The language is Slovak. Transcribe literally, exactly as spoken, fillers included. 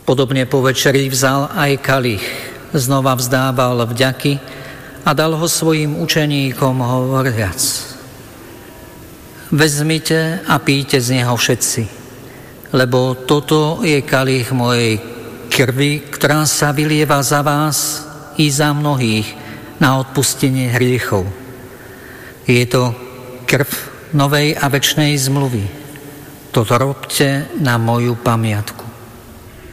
Podobne po večeri vzal aj kalich, znova vzdával vďaky a dal ho svojim učeníkom hovoriac: Vezmite a píte z neho všetci, lebo toto je kalich mojej krvi, ktorá sa vylieva za vás i za mnohých na odpustenie hriechov. Je to krv novej a večnej zmluvy. Toto robte na moju pamiatku.